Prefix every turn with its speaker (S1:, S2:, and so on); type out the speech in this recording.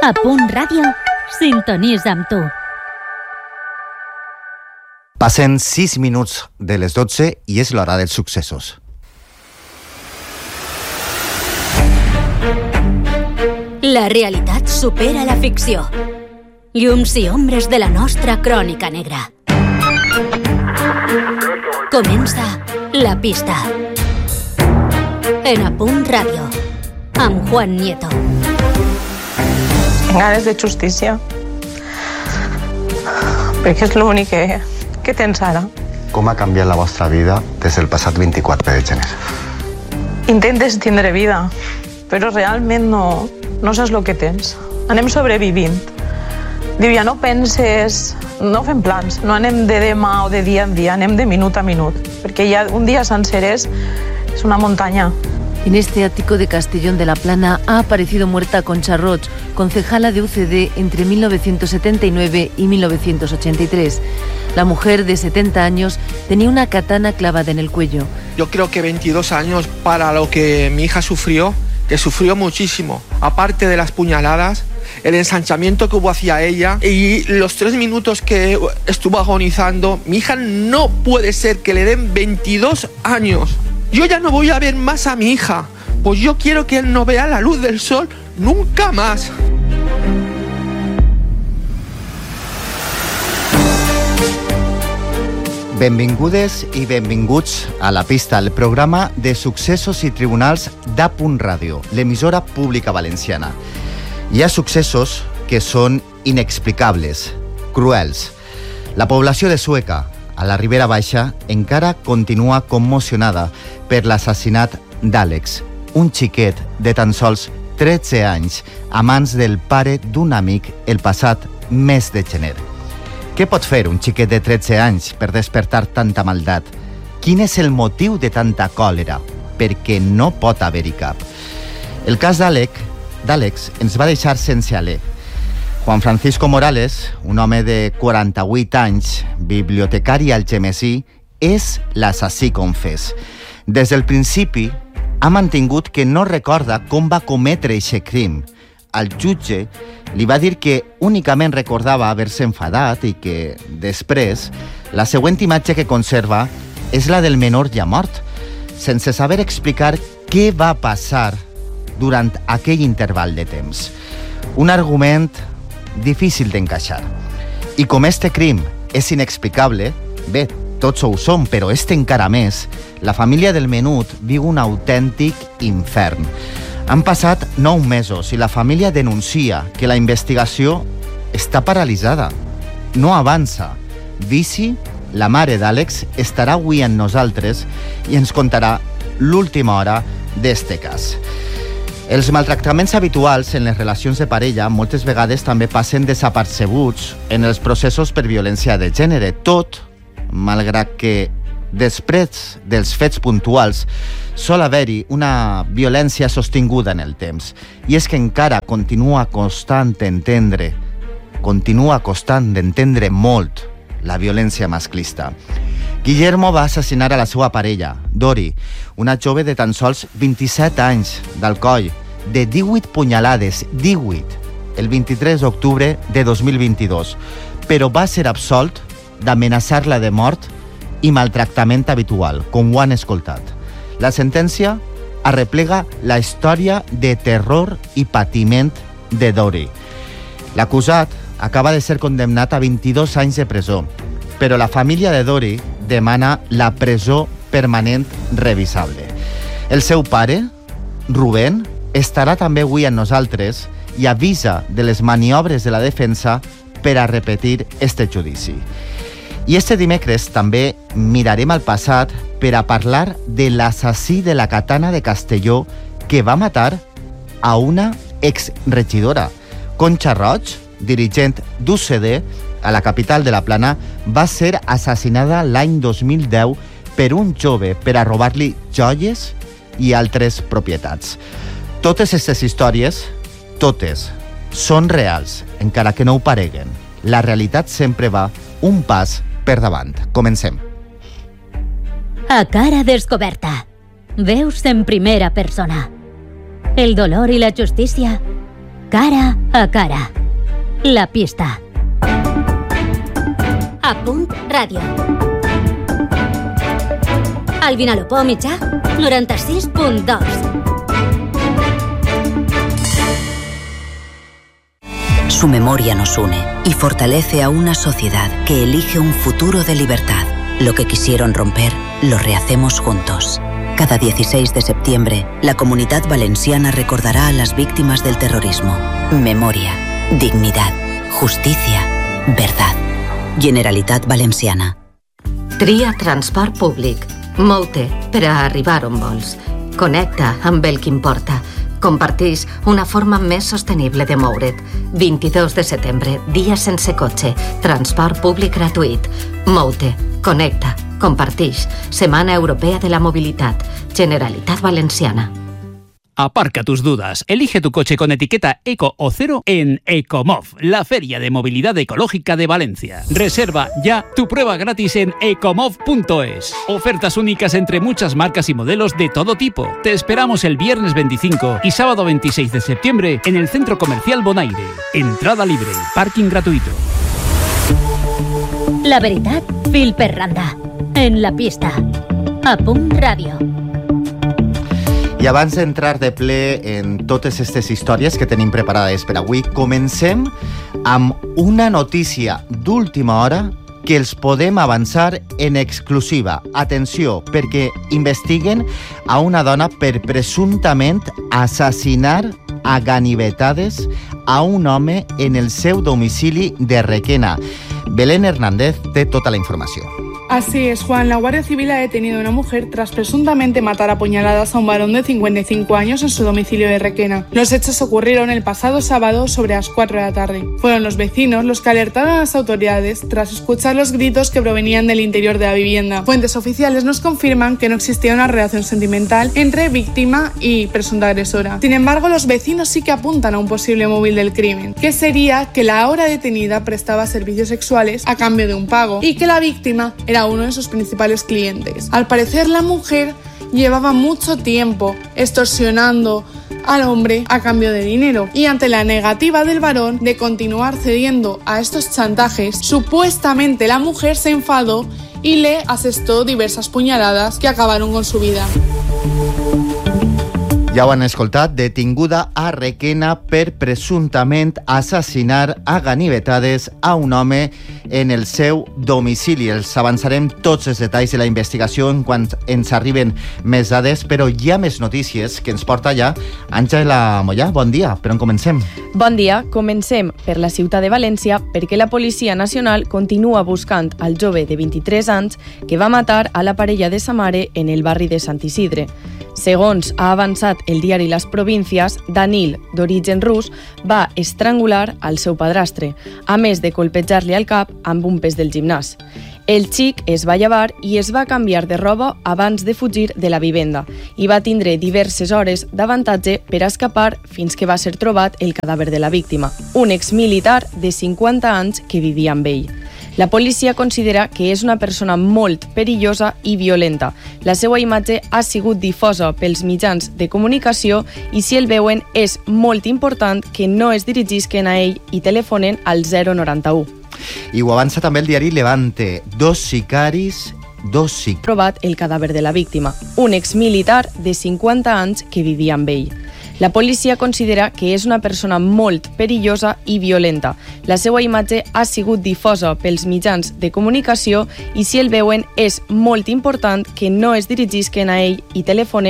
S1: A Punt Ràdio, sintonitza amb tu.
S2: Passen 6 minuts de les 12 i és l'hora dels successos.
S1: La realitat supera la ficció. Llums i ombres de la nostra crònica negra. Comença La Pista. En A Punt Ràdio, amb Juan Nieto.
S3: Ganes de justícia. Perquè és l'únic que tens ara.
S2: Com ha canviat la vostra vida des del passat 24 de gener?
S3: Intentes tindre vida, però realment no saps el que tens. Anem sobrevivint. Diu, ja no penses, no fem plans, no anem de demà o de dia en dia, anem de minut a minut, perquè ja un dia sencer és una muntanya.
S4: En este ático de Castellón de la Plana ha aparecido muerta Concha Roig, concejala de UCD entre 1979 y 1983. La mujer de 70 años tenía una katana clavada en el cuello.
S5: Yo creo que 22 años para lo que mi hija sufrió, que sufrió muchísimo. Aparte de las puñaladas, el ensanchamiento que hubo hacia ella y los 3 minutos que estuvo agonizando, mi hija no puede ser que le den 22 años. Yo ya no voy a ver más a mi hija, pues yo quiero que él no vea la luz del sol nunca más.
S2: Benvingudes i benvinguts a La Pista, el programa de successos i tribunals d'A Punt Ràdio, l'emissora pública valenciana. Hi ha successos que són inexplicables, cruels. La població de Sueca, a la Ribera Baixa, encara continua commocionada per l'assassinat d'Àlex, un xiquet de tan sols 13 anys a mans del pare d'un amic el passat mes de gener. Què pot fer un xiquet de 13 anys per despertar tanta maldat? Quin és el motiu de tanta còlera? Perquè no pot haver-hi cap. El cas d'Àlex ens va deixar sense alè. Juan Francisco Morales, un home de 48 anys, bibliotecari al Algemesí, és l'assassí confés. Des del principi ha mantingut que no recorda com va cometre aquest crim. El jutge li va dir que únicament recordava haver-se enfadat i que, després, la següent imatge que conserva és la del menor ja mort, sense saber explicar què va passar durant aquell interval de temps. Un argument difícil d'encaixar. I com este crim és inexplicable, bé, tots ho som, però este encara més, la família del menut viu un autèntic infern. Han passat 9 mesos i la família denuncia que la investigació està paralitzada. No avança. Vici, la mare d'Àlex, estarà avui amb nosaltres i ens contarà l'última hora d'este cas. Els maltractaments habituals en les relacions de parella moltes vegades també passen desapercebuts en els processos per violència de gènere, tot malgrat que després dels fets puntuals sol haver-hi una violència sostinguda en el temps. I és que encara continua costant d'entendre molt la violència masclista. Guillermo va assassinar a la seva parella, Dori, una jove de tan sols 27 anys, d'Alcoi, de 18 punyalades, 18, el 23 d'octubre de 2022, però va ser absolt d'amenaçar-la de mort i maltractament habitual, com ho han escoltat. La sentència arreplega la història de terror i patiment de Dori. L'acusat acaba de ser condemnat a 22 anys de presó, però la família de Dori demana la presó permanent revisable. El seu pare, Rubén, estarà també avui amb nosaltres i avisa de les maniobres de la defensa per a repetir este judici. I este dimecres també mirarem al passat per a parlar de l'assassí de la katana de Castelló que va matar a una exregidora. Concha Roig, dirigent d'UCD a la capital de la Plana, va ser assassinada l'any 2010 per un jove per a robar-li joies i altres propietats. Totes aquestes històries, totes, són reals, encara que no ho pareguen. La realitat sempre va un pas per davant. Comencem.
S1: A cara descoberta. Veus en primera persona. El dolor i la justícia Cara a cara. La pista. A punt ràdio. Al Vinalopó mitjà, 96.2.
S6: Su memoria nos une y fortalece a una sociedad que elige un futuro de libertad. Lo que quisieron romper, lo rehacemos juntos. Cada 16 de septiembre, la Comunitat Valenciana recordará a las víctimas del terrorismo. Memoria, dignidad, justicia, verdad. Generalitat Valenciana.
S7: Tria transport públic. Mou-te per a arribar on vols. Connecta amb el que importa. Comparteix una forma més sostenible de moure't. 22 de setembre, dia sense cotxe. Transport públic gratuït. Mou-te, connecta, comparteix. Setmana Europea de la Mobilitat. Generalitat Valenciana.
S8: Aparca tus dudas. Elige tu coche con etiqueta Eco o Cero en Ecomov, la feria de movilidad ecológica de Valencia. Reserva ya tu prueba gratis en ecomov.es. Ofertas únicas entre muchas marcas y modelos de todo tipo. Te esperamos el viernes 25 y sábado 26 de septiembre en el Centro Comercial Bonaire. Entrada libre, parking gratuito.
S1: La veritat, fil per randa. En la pista. A punt ràdio.
S2: I abans d'entrar de ple en totes aquestes històries que tenim preparades per avui, comencem amb una notícia d'última hora que els podem avançar en exclusiva. Atenció, perquè investiguen a una dona per presumptament assassinar a ganivetades a un home en el seu domicili de Requena. Belén Hernández té tota la informació.
S9: Así es, Juan. La Guardia Civil ha detenido a una mujer tras presuntamente matar a puñaladas a un varón de 55 años en su domicilio de Requena. Los hechos ocurrieron el pasado sábado sobre las 4 de la tarde. Fueron los vecinos los que alertaron a las autoridades tras escuchar los gritos que provenían del interior de la vivienda. Fuentes oficiales nos confirman que no existía una relación sentimental entre víctima y presunta agresora. Sin embargo, los vecinos sí que apuntan a un posible móvil del crimen, que sería que la ahora detenida prestaba servicios sexuales a cambio de un pago y que la víctima era uno de sus principales clientes. Al parecer, la mujer llevaba mucho tiempo extorsionando al hombre a cambio de dinero y ante la negativa del varón de continuar cediendo a estos chantajes, supuestamente la mujer se enfadó y le asestó diversas puñaladas que acabaron con su vida.
S2: Ja ho han escoltat, detinguda a Requena per presumptament assassinar a ganivetades a un home en el seu domicili. Els avançarem tots els detalls de la investigació en quan ens arriben més dades, però hi ha més notícies que ens porta ja Àngela Mollà. Bon dia, per on comencem?
S10: Bon dia, comencem per la ciutat de València perquè la Policia Nacional continua buscant al jove de 23 anys que va matar a la parella de sa mare en el barri de Sant Isidre. Segons ha avançat el diari Les Províncies, Danil, d'origen rus, va estrangular al seu padrastre, a més de colpejar-li al cap amb un pes del gimnàs. El xic es va llevar i es va canviar de roba abans de fugir de la vivenda i va tindre diverses hores d'avantatge per a escapar fins que va ser trobat el cadàver de la víctima, un exmilitar de 50 anys que vivia amb ell. La policia considera que és una persona molt perillosa i violenta. La seva imatge ha sigut difosa pels mitjans de comunicació i si el veuen és molt important que no es dirigisquen a ell i telefonen al 091.
S2: I ho avança també el diari Levante. Dos sicaris
S10: trobat el cadàver de la víctima, un exmilitar de 50 anys que vivia amb ell. La policia considera que és una persona molt perillosa i violenta. La seva imatge ha sigut difosa pels mitjans de comunicació i si el veuen és molt important que no es dirigisquen a ell i telefonen